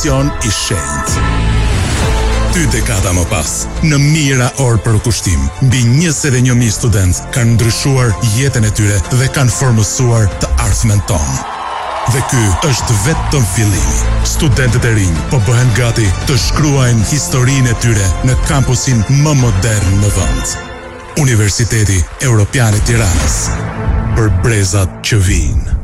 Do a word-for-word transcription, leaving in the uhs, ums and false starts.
i shenjtë. Dy dekada më pas, në mijëra orë për kushtim, mbi njëzet e një mijë studentë kanë ndryshuar jetën e tyre dhe kanë formësuar të ardhmen tonë. Dhe ky është vetëm fillimi. Studentët e rinj po bëhen gati të shkruajnë historinë e tyre në kampusin më modern në vend. Universiteti Evropian i Tiranës. Për brezat që vijnë.